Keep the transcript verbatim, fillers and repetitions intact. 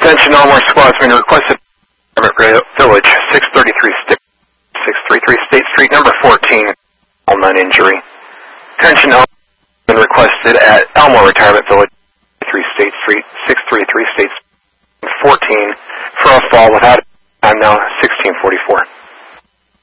Attention, all more squads being requested. Village, six thirty-three State Street, number fourteen, all non-injury. Attention, all been requested at Elmore Retirement Village, three State Street, six thirty-three State fourteen, for a fall without time now, sixteen forty-four.